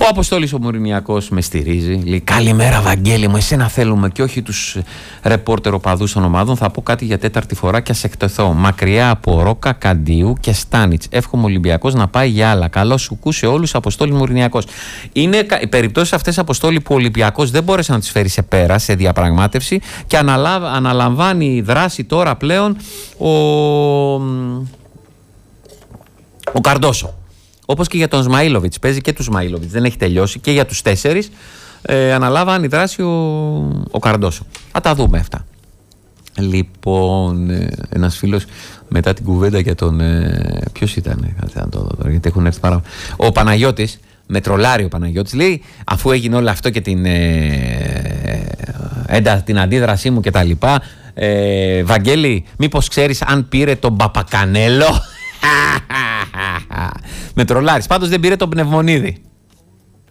Αποστόλης ο Μουρινιακός με στηρίζει. Λέει καλημέρα Βαγγέλη μου, εσένα θέλουμε και όχι τους ρεπόρτερ οπαδούς των ομάδων. Θα πω κάτι για τέταρτη φορά και ας εκτεθώ. Μακριά από Ρόκα, Καντίου και Στάνιτς. Εύχομαι ο Ολυμπιακός να πάει για άλλα. Καλό σου κου σε όλους, Αποστόλη Μουρινιακός. Είναι οι περιπτώσεις αυτές, Αποστόλη, που ο Ολυμπιακός δεν μπόρεσε να τις φέρει σε πέρα, σε διαπραγμάτευση και αναλαμβάνει δράση τώρα πλέον ο Καρντόσο. Όπως και για τον Σμαΐλοβιτς, παίζει και του Σμαΐλοβιτς, δεν έχει τελειώσει, και για τους 4 αναλάβανε η δράση ο Καρντόσο. Θα τα δούμε αυτά. Λοιπόν, ένας φίλος μετά την κουβέντα για τον... ποιος ήταν, να το δω τώρα, γιατί έχουν έρθει πάρα... Ο Παναγιώτης, με τρολάρει ο Παναγιώτης, λέει, αφού έγινε όλο αυτό και την αντίδρασή μου και τα λοιπά, Βαγγέλη, μήπως ξέρεις αν πήρε τον Παπακανέλο? Με τρολάρεις. Πάντως δεν πήρε τον Πνευμονίδη.